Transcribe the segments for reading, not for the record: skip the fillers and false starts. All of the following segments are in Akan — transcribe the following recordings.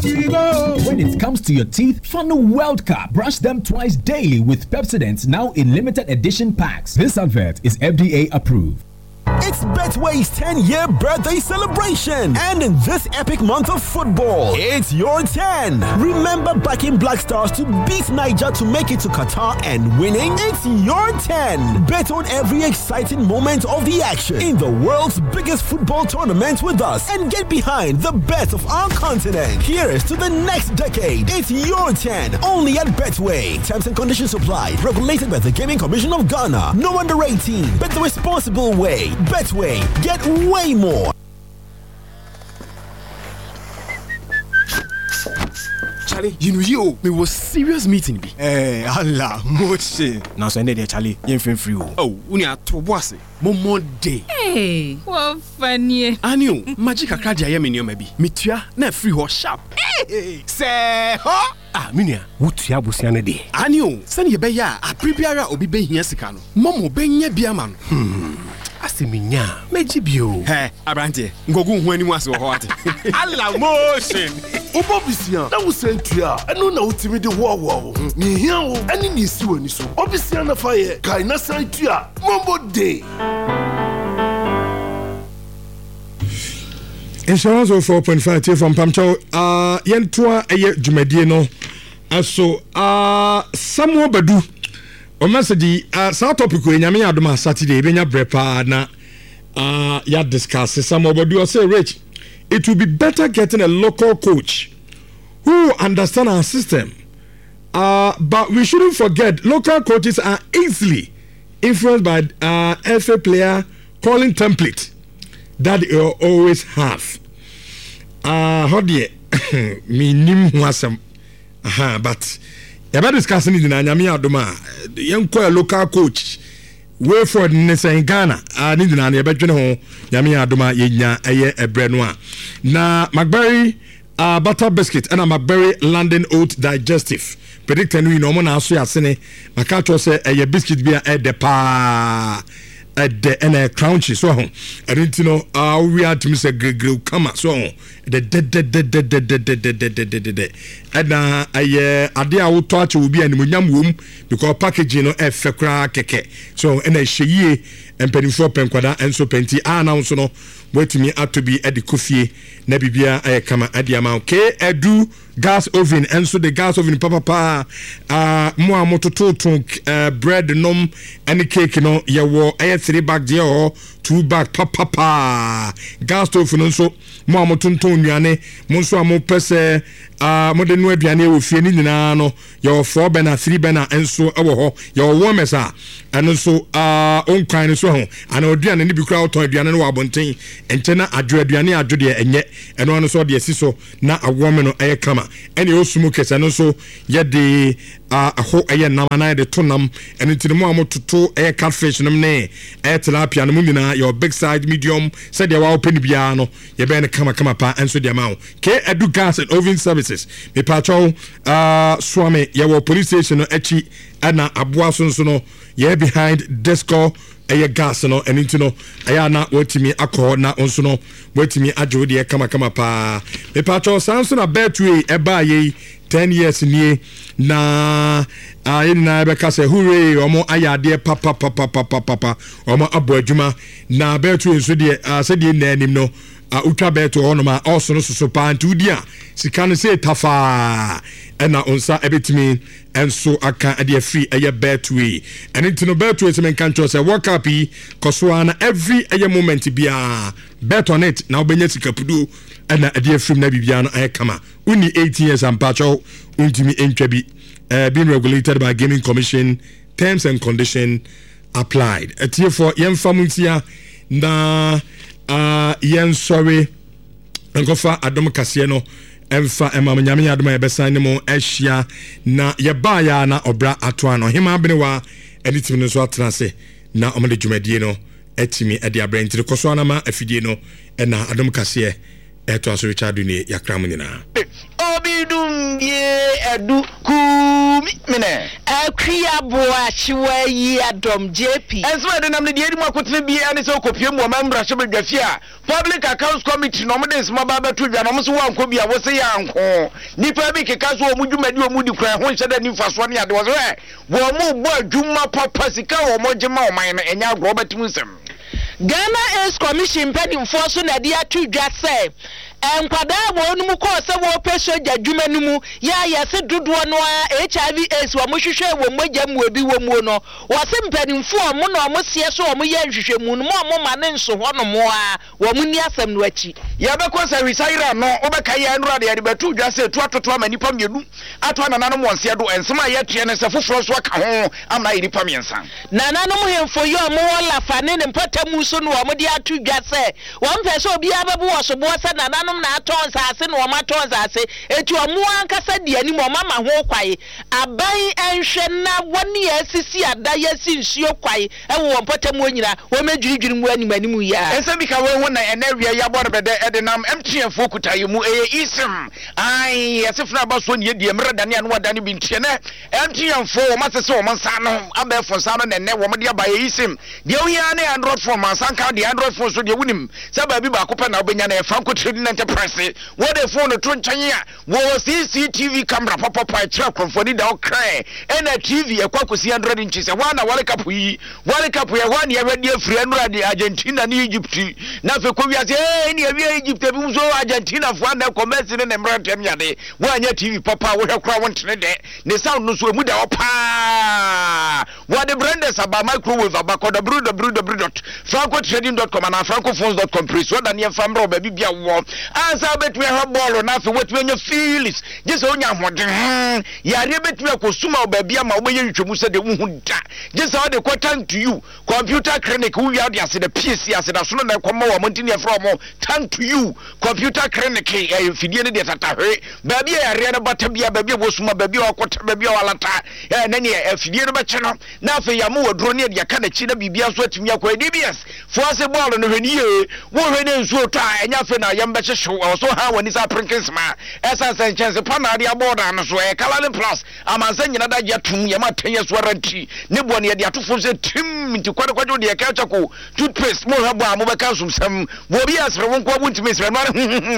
When it comes to your teeth, Fano World Cup. Brush them twice daily with Pepsodent, now in limited edition packs. This advert is FDA approved. It's Betway's 10-year birthday celebration, and in this epic month of football, it's your 10. Remember backing Black Stars to beat Niger to make it to Qatar and winning? It's your 10. Bet on every exciting moment of the action in the world's biggest football tournament with us and get behind the best of our continent. Here's to the next decade. It's your 10, only at Betway. Terms and conditions apply. Regulated by the Gaming Commission of Ghana. No under 18. Bet the responsible way. Betway, get way more. Charlie, you know me was serious meeting be. Allah, moche. Now so there Charlie, you free. Oh, unia to boss. Momo day. Hey, what funny. Anio, magic akadia ya me maybe. Mitua na free ho sharp. Hey, say ho. Ah, minia, wutua busiane de. Anio, send ye be ya, a prebiara obi be hia sika no. Momo be nya bia ma no. Asiminya, mejibio. Hey, Abrante, ngogu hu ani wase wo ho ate. Allah motion. Obobisia, na wo sentua, eno na utimi de wo. Ni hia wo, ani ni si wani so. Obisia na fa ye, kai na sentua, mombo day. Insurance 4.5 from Pamcho. Yentua eye dwumadie no. Aso Samuel Badu. O message sa topic we nyame adoma Saturday benya brepa na ya discuss Samuel Badu say Rich, it will be better getting a local coach who understand our system. But we shouldn't forget local coaches are easily influenced by FA player calling template that you always have. How dear me nim wasam. But you're discussing it in Anyami Adoma. Young local coach. Way for the Ghana. I need an bedroom home. Yami Adoma Yenya a Brenois. Na McBerry butter biscuit and a McBerry London oat digestive. Predicting we no more now so yasene. Makato say a biscuit beer at the pa. At the crunchy so I didn't know we had to miss a grill come so the and idea will touch will be an munyam womb because packaging no fekra keke so and a sheye and penny for penquada and so penti announce no wait to me out to be at the coffee nebibia kama adiama okay edu gas oven and so the gas oven papa mo mototo bread nom any cake no ye wo 3 bag there or 2 bag papa gas stove no so mo motonton nuane mo so amo pese mo de no aduane wo fie ni nyina no ye 4 bena 3 bena enso ewo ho ye wo mesa and so on kind so ho and aduane ni bi kura oton aduane no abonten ente na adwo aduane adwo de enye eno no so de siso na awome no kama ene osumu kesa no so ye de aho nam na de tonam ene tinimo amototo catfish no ne tilapia no nyina your big side medium said they were open bia no ye be ne kama pa enso de ma ke edu gas and oven services me pacho swame ye wo police station no echi na aboa so no ye behind disco gas no and into no aya na watimi akọ na onso no watimi ajo de kama pa me pacho sanso na betway eba ye 10 years nie na na be ka say hooray omo ayade papa omo abo adwuma na betway so de se de nanim no utwa beto hono ma also no so pa ntudi a sika no say tafa ena onsa ebetimi enso aka ade free eye betway and into no betway se men kan cho say work up koso ana every eye moment bia bet on it na obenya sika pudu ena ade free na bibia no kama uni 8 years and pacho untimi entwa bi being regulated by Gaming Commission, terms and condition applied. Atiye for yen famuntia na yen sorry ngofa adom kase no emfa emamanyame adom yebesa ne mo ehia na yeba ya na obra atoa no hema benewa editim no so atrase na omde dwumadie no etimi ade abrantire koso anama afidie no na adom kase eto aso Richard ni yakram nyina obidum ye edu ku mene akria boa chiwa yi adom JP enso de nam ne de mu akotene bi ane se okopie mu ma mbra hye badwafi a public accounts committee no mo de nsema ba beto dwa no mo so wanko bia wo se yanko nipa bi keka so mu dwumadi o mu di kran ho hye da nifa so ne ade wo wo mu bo adwuma papa sika wo mo gema o man no enya agro betimu nsem Ghana Ace Commission pedimfo so na dia tu dwa se enkwada wo numu ko se wo peso djadwuma numu ya se dodo no HIV AIDS wo mo hwehwe wo mogya mu obi wo mu no wo se mpanimfo mo no mo sie so wo mo ye hwehwe mu no mo ma ne nso ho no mo a wo mo ni asem no achi ya be ko se resaira no obeka ya nura de betu dwa se tu atoto amanipa mienu ato anananom wonse do ensema ya tue ne se foforo so aka ho amna iripa miensa nananom hemfo yo mo wala fa ne mpatamu so no wo mo de atu dwa se wo mpe so obi ababu wo so bo se nananom na aton sase no ma ton sase etu omo ankasa de ani mo mama ho kwae aban enhwe na woni asisi ada yasi nsuo kwae e wo mpatamu onyina wo medwidwiri mu animanimu ya ensa bi ka wo ho na enawia ya bor bede edenam mtf kutaye mu isim ai yasifna ba so ne die mra dane anu wadane bi ntie ne mtf wo masese wo mansa no abefo sa no ne wo mde aba isim de wo ya ne Android phone mansa kan de Android phone so de wunim sa ba bi ba ko pa na obenya na fa nkotre na enterprise wo de phone to ntwan ya wo CCTV camera papa kira konfoni da okra na TV ekwakosi 100 inches wa na World Cup ya wa ne ya wedi afri Android Argentina ni Egypt na fe ko wiase ni ya Egypt bi so Argentina fo na commerce ne mrantem yade wo anya TV papa wo hwekra won tene de ne sound no so mu da opa wo de branders aba microwave aba ko www.francotrading.com na francophones.com press wo da ne famra oba bibia wo ansa betu ha ball na fe wetu anya feelings jese onya hoden yare betu akosuma oba bia ma oba yentwemu se de wo hu da jese o de quarter to you computer clinic wo ya de ase de PC ase da so na kwama wo montini e from thank to you computer clinic fidie ne de tatahwe baabi yare na bata bia baabi wo suma baabi okota baabi walata na ne fidie no be che no na afa ya mo wodro ne de aka na chi na bibia so atimi akwa DBS fo ase ball no hwani ye wo hwani nso to a enya fe na yam be hyehyw so ha wani sa prinkins ma esa san chance pa na de aboda no so Kalalen Plus amansa nyina da ya tum ya matanye so ranti ne bo ne de atofo se tim nti kwadekwadwo de ka chako toothpaste mo habo a mo be ka sumsam wo bi asre won kwa buntime sre no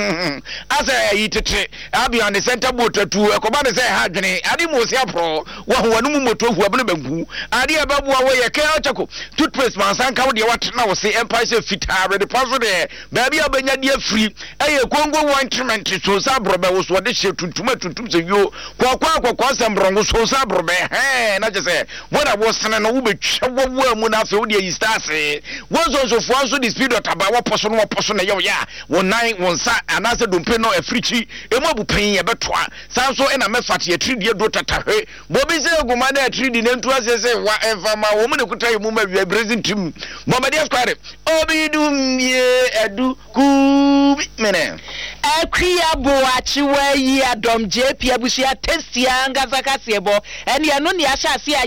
asa yi tete abi on the center boat to ekoba ne say ha dwene ade mo si apro wo ho wanu mu moto hu abne banku ade e babu a wo ye ka chako toothpaste man san ka wo de wat na wo se empire se fita ready paso de baby abanya de free eye kongo ointment so sa brobe wo so de she tuntum se yo kwa sembrongo so sa brobe na je se wo da wo sene no wo betwa wo mu na fe wo de yi stase wo so fo so the speed otaba wo poso no na ye ya wo nan wo nsa anase dompe no africhi emu abupan ye betoa san so na mefate ye tridi do tatahwe bo bi se guma na tridi ne ntu ase se wa evama wo mu ne kutai mu ma wi brazil team bo ma dia square obi dum ye edu ku mene akria boachi wa yi adom JP abusia testia ngazaka sebo ene no ne ahya